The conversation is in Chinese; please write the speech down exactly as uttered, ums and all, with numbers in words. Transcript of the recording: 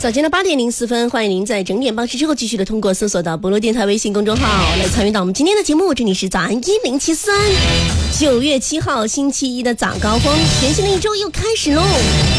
早间的八点零四分，欢迎您在整点报时之后继续的通过搜索到博罗电台微信公众号来参与到我们今天的节目。这里是早安一零七三，九月七号星期一的早高峰，全新的一周又开始喽。